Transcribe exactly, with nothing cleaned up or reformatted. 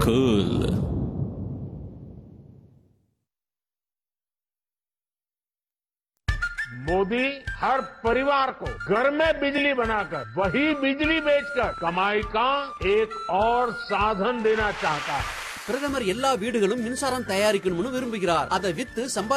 cool. Modi हर परिवार को घर में बिजली बनाकर वही बिजली बेचकर कमाई का एक और साधन देना चाहता है. பிரதமர் எல்லா வீடுகளும் மின்சாரம் தயாரிக்கணும்னு விரும்புகிறார். அதை வித்து சம்பாதி